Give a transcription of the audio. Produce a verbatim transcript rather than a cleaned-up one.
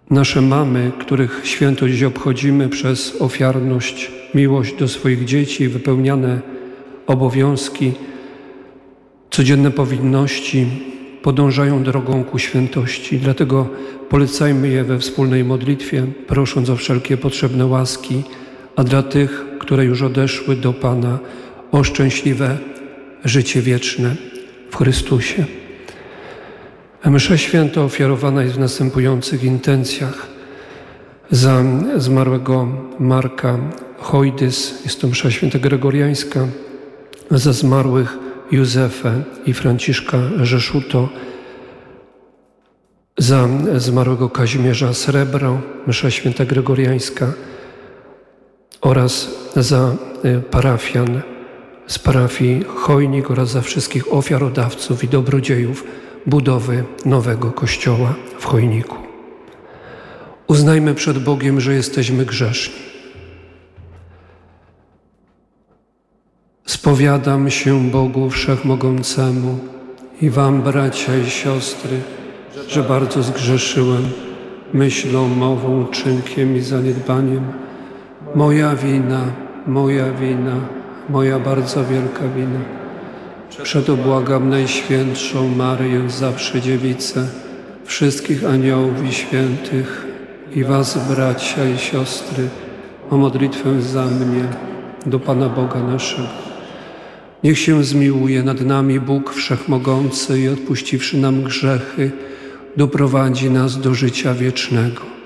Nasze mamy, których świętość obchodzimy przez ofiarność, miłość do swoich dzieci, wypełniane obowiązki, codzienne powinności, podążają drogą ku świętości. Dlatego polecajmy je we wspólnej modlitwie, prosząc o wszelkie potrzebne łaski, a dla tych, które już odeszły do Pana, o szczęśliwe życie wieczne w Chrystusie. Msza święta ofiarowana jest w następujących intencjach. Za zmarłego Marka Hojdys, jest to msza święta gregoriańska, za zmarłych Józefę i Franciszka Rzeszuto, za zmarłego Kazimierza Srebro, msza święta gregoriańska, oraz za parafian z parafii Chojnik oraz za wszystkich ofiarodawców i dobrodziejów budowy nowego kościoła w Chojniku. Uznajmy przed Bogiem, że jesteśmy grzeszni. Spowiadam się Bogu Wszechmogącemu i wam, bracia i siostry, że bardzo zgrzeszyłem myślą, mową, czynkiem i zaniedbaniem. Moja wina, moja wina, moja bardzo wielka wina. Przeto błagam Najświętszą Maryję, zawsze Dziewicę, wszystkich aniołów i świętych i was, bracia i siostry, o modlitwę za mnie do Pana Boga naszego. Niech się zmiłuje nad nami Bóg Wszechmogący i odpuściwszy nam grzechy, doprowadzi nas do życia wiecznego.